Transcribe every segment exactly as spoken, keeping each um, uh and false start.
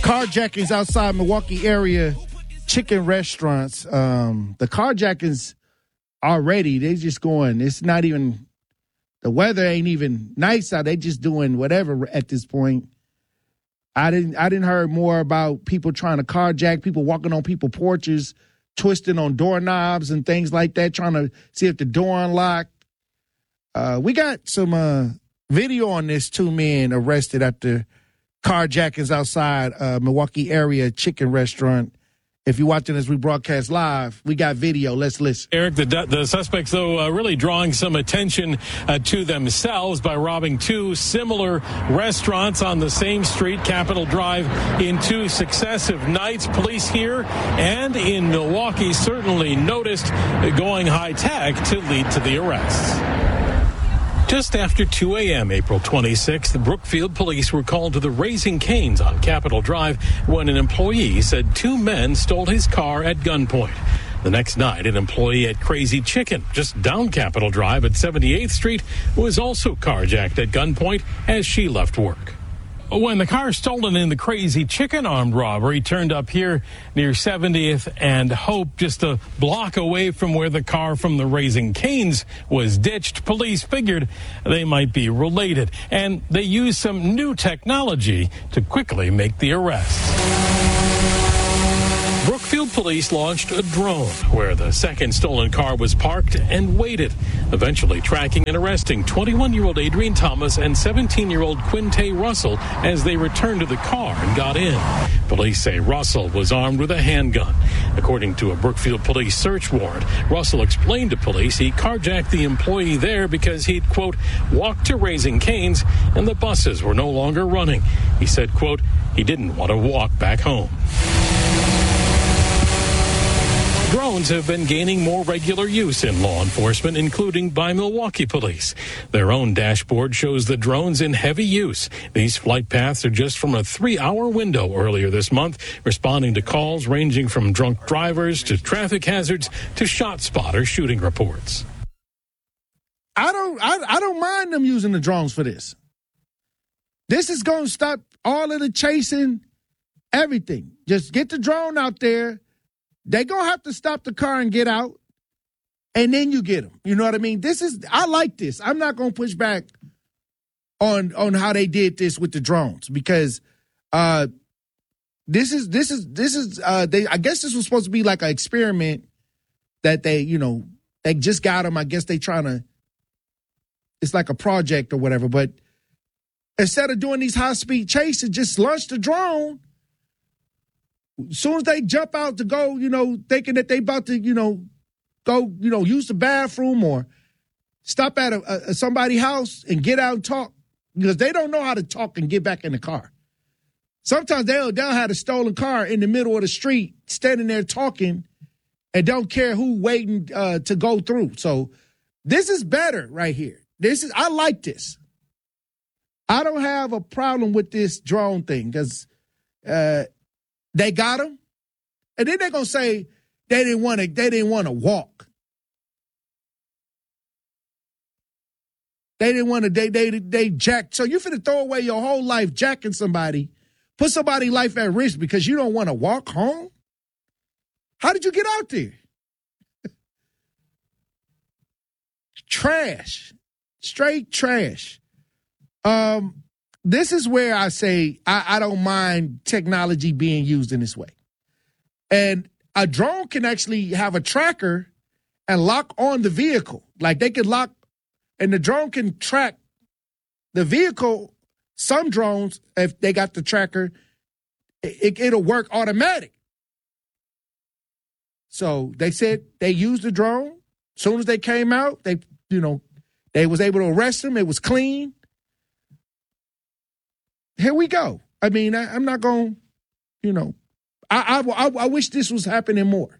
Carjackings outside Milwaukee area chicken restaurants. Um, the carjackings already, they just going, it's not even, the weather ain't even nice out. They just doing whatever at this point. I didn't I didn't heard more about people trying to carjack, people walking on people's porches, twisting on doorknobs and things like that, trying to see if the door unlocked. Uh, we got some uh, video on this. Two men arrested after carjackings outside uh, Milwaukee area chicken restaurant. If you're watching as we broadcast live, we got video. Let's listen. Eric, the, the suspects, though, uh, really drawing some attention uh, to themselves by robbing two similar restaurants on the same street, Capitol Drive, in two successive nights. Police here and in Milwaukee certainly noticed going high-tech to lead to the arrests. Just after two a.m. April twenty-sixth, the Brookfield police were called to the Raising Cane's on Capitol Drive when an employee said two men stole his car at gunpoint. The next night, an employee at Crazy Chicken, just down Capitol Drive at seventy-eighth Street, was also carjacked at gunpoint as she left work. When the car stolen in the Crazy Chicken armed robbery turned up here near seventieth and Hope, just a block away from where the car from the Raising Cane's was ditched, police figured they might be related, and they used some new technology to quickly make the arrest. Brookfield police launched a drone where the second stolen car was parked and waited, eventually tracking and arresting twenty-one-year-old Adrian Thomas and seventeen-year-old Quinte Russell as they returned to the car and got in. Police say Russell was armed with a handgun. According to a Brookfield police search warrant, Russell explained to police he carjacked the employee there because he'd, quote, walked to Raising Cane's and the buses were no longer running. He said, quote, he didn't want to walk back home. Drones have been gaining more regular use in law enforcement, including by Milwaukee police. Their own dashboard shows the drones in heavy use. These flight paths are just from a three-hour window earlier this month, responding to calls ranging from drunk drivers to traffic hazards to shot spotter shooting reports. I don't, I, I don't mind them using the drones for this. This is going to stop all of the chasing, everything. Just get the drone out there. They're going to have to stop the car and get out, and then you get them. You know what I mean? This is, I like this. I'm not going to push back on on how they did this with the drones because uh, this is, this is, this is, uh, they. I guess this was supposed to be like an experiment that they, you know, they just got them. I guess they trying to, it's like a project or whatever, but instead of doing these high-speed chases, just launch the drone. As soon as they jump out to go, you know, thinking that they about to, you know, go, you know, use the bathroom or stop at a, a somebody's house and get out and talk because they don't know how to talk and get back in the car. Sometimes they'll, they'll have a stolen car in the middle of the street standing there talking and don't care who waiting uh, to go through. So this is better right here. This is, I like this. I don't have a problem with this drone thing because, uh, they got him, and then they're gonna say they didn't want to. They didn't want to walk. They didn't want to. They they they jacked. So you finna throw away your whole life jacking somebody, put somebody's life at risk because you don't want to walk home. How did you get out there? Trash, straight trash. Um. This is where I say I, I don't mind technology being used in this way. And a drone can actually have a tracker and lock on the vehicle. Like they could lock, and the drone can track the vehicle. Some drones, if they got the tracker, it, it'll work automatic. So they said they used the drone. As soon as they came out, they, you know, they was able to arrest them. It was clean. Here we go. I mean, I, I'm not going, you know, I, I, I, I wish this was happening more.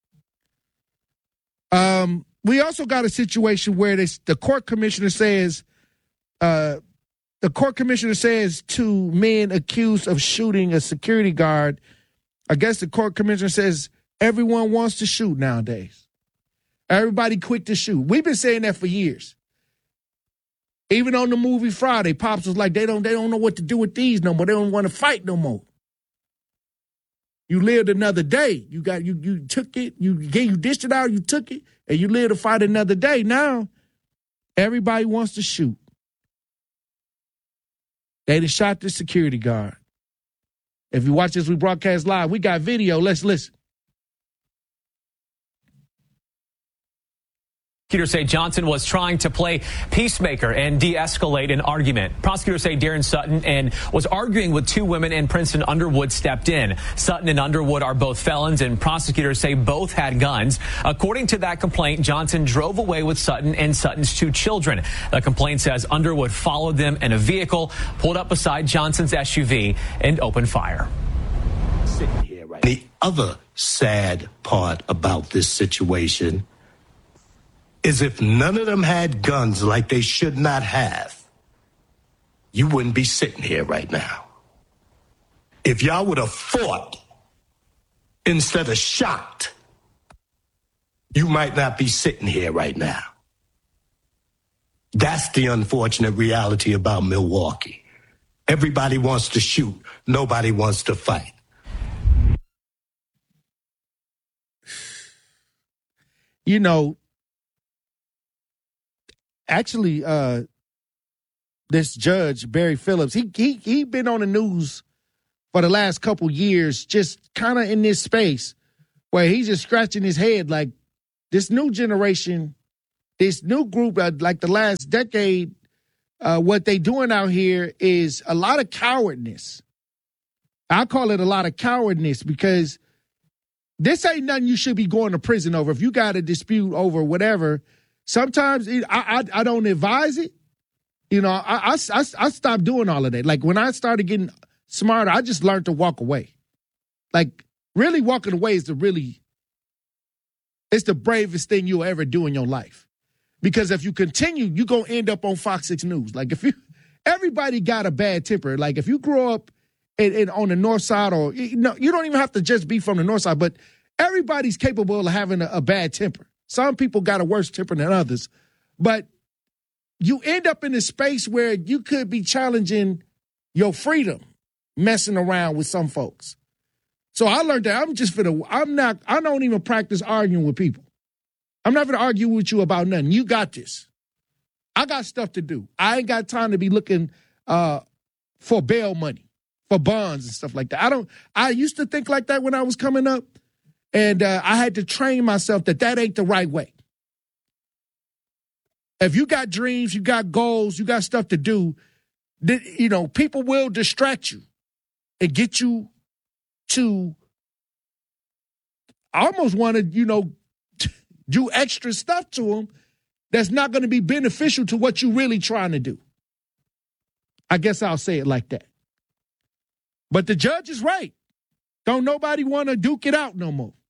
Um, we also got a situation where this, the court commissioner says, uh, the court commissioner says two men accused of shooting a security guard. I guess the court commissioner says everyone wants to shoot nowadays. Everybody quick to shoot. We've been saying that for years. Even on the movie Friday, Pops was like, they don't they don't know what to do with these no more. They don't want to fight no more. You lived another day. You got you you took it, you gave you dished it out, you took it, and you lived to fight another day. Now, everybody wants to shoot. They done shot the security guard. If you watch this, we broadcast live. We got video. Let's listen. Prosecutors say Johnson was trying to play peacemaker and de-escalate an argument. Prosecutors say Darren Sutton and was arguing with two women, and Princeton Underwood stepped in. Sutton and Underwood are both felons, and prosecutors say both had guns. According to that complaint, Johnson drove away with Sutton and Sutton's two children. The complaint says Underwood followed them in a vehicle, pulled up beside Johnson's S U V, and opened fire. The other sad part about this situation is if none of them had guns like they should not have, you wouldn't be sitting here right now. If y'all would have fought instead of shot, you might not be sitting here right now. That's the unfortunate reality about Milwaukee. Everybody wants to shoot. Nobody wants to fight. You know, Actually, uh, this judge, Barry Phillips, he he he been on the news for the last couple years, just kind of in this space where he's just scratching his head like this new generation, this new group, uh, like the last decade, uh, what they doing out here is a lot of cowardness. I call it a lot of cowardness because this ain't nothing you should be going to prison over. If you got a dispute over whatever, sometimes it, I, I I don't advise it. You know, I, I, I, I stopped doing all of that. Like when I started getting smarter, I just learned to walk away. Like really walking away is the really, it's the bravest thing you'll ever do in your life. Because if you continue, you're going to end up on Fox six News. Like if you, everybody got a bad temper. Like if you grow up in, in, on the north side or, you know, you don't even have to just be from the north side, but everybody's capable of having a, a bad temper. Some people got a worse temper than others, but you end up in a space where you could be challenging your freedom, messing around with some folks. So I learned that I'm just for the, I'm not, I don't even practice arguing with people. I'm not going to argue with you about nothing. You got this. I got stuff to do. I ain't got time to be looking uh, for bail money, for bonds and stuff like that. I don't, I used to think like that when I was coming up. And uh, I had to train myself that that ain't the right way. If you got dreams, you got goals, you got stuff to do, then, you know, people will distract you and get you to I almost want to, you know, do extra stuff to them that's not going to be beneficial to what you're really trying to do. I guess I'll say it like that. But the judge is right. Don't nobody want to duke it out no more.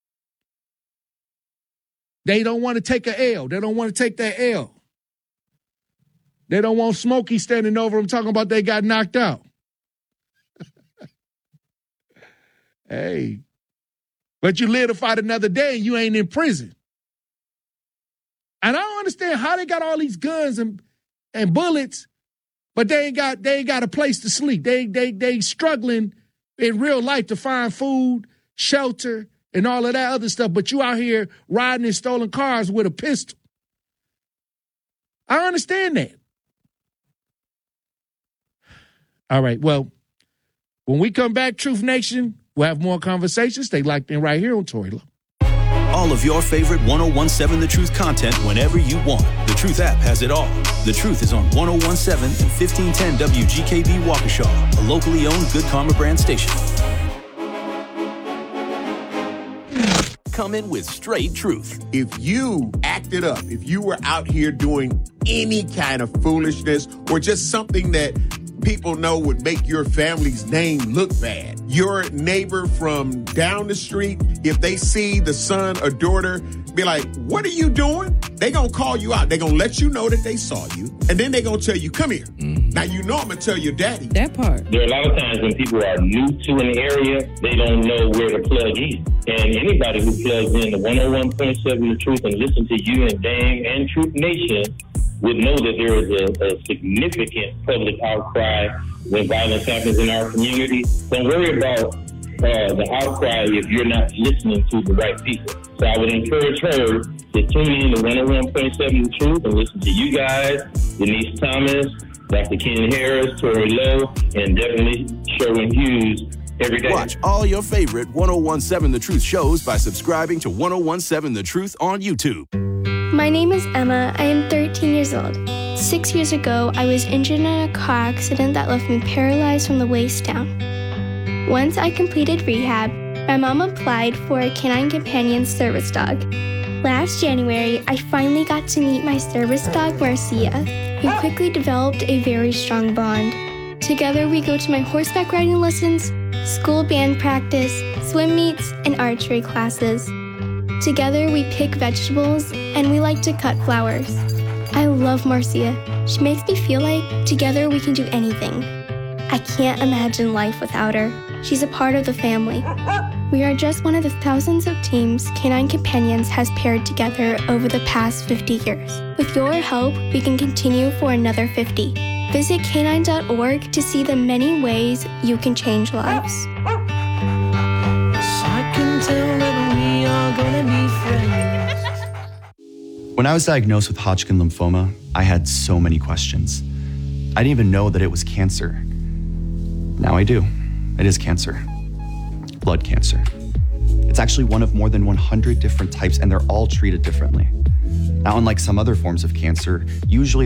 They don't want to take an L. They don't want to take that L. They don't want Smokey standing over them talking about they got knocked out. Hey. But you live to fight another day and you ain't in prison. And I don't understand how they got all these guns and, and bullets, but they ain't got they ain't got a place to sleep. They they they struggling in real life to find food, shelter, and all of that other stuff, but you out here riding in stolen cars with a pistol. I understand that. All right, well, when we come back, Truth Nation, we'll have more conversations. Stay locked in right here on Tory Lowe. All of your favorite one oh one seven The Truth content whenever you want. The Truth app has it all. The Truth is on one oh one seven and fifteen ten W G K B Waukesha, a locally owned Good Karma brand station. Come in with straight truth. If you acted up, if you were out here doing any kind of foolishness or just something that people know would make your family's name look bad, your neighbor from down the street, if they see the son or daughter, be like, what are you doing? They gonna call you out. They gonna let you know that they saw you. And then they gonna tell you, come here. Mm-hmm. Now, you know I'm gonna tell your daddy. That part. There are a lot of times when people are new to an area, they don't know where to plug in. And anybody who plugs in to one oh one point seven The Truth and listen to you and Dame and Truth Nation would know that there is a, a significant public outcry when violence happens in our community. Don't worry about uh, the outcry if you're not listening to the right people. So I would encourage her to tune in to one oh one point seven The Truth and listen to you guys, Denise Thomas, Doctor Ken Harris, Tori Lowe, and definitely Sherwin Hughes every day. Watch all your favorite one oh one seven The Truth shows by subscribing to one oh one seven The Truth on YouTube. My name is Emma. I am thirteen years old. Six years ago, I was injured in a car accident that left me paralyzed from the waist down. Once I completed rehab, my mom applied for a Canine Companion service dog. Last January, I finally got to meet my service dog, Marcia. We quickly developed a very strong bond. Together, we go to my horseback riding lessons, school band practice, swim meets, and archery classes. Together, we pick vegetables, and we like to cut flowers. I love Marcia. She makes me feel like together we can do anything. I can't imagine life without her. She's a part of the family. We are just one of the thousands of teams Canine Companions has paired together over the past fifty years. With your help, we can continue for another fifty. Visit canine dot org to see the many ways you can change lives. I can tell that we are gonna be friends. When I was diagnosed with Hodgkin lymphoma, I had so many questions. I didn't even know that it was cancer. Now I do. It is cancer. Blood cancer. It's actually one of more than one hundred different types, and they're all treated differently. Now, unlike some other forms of cancer, usually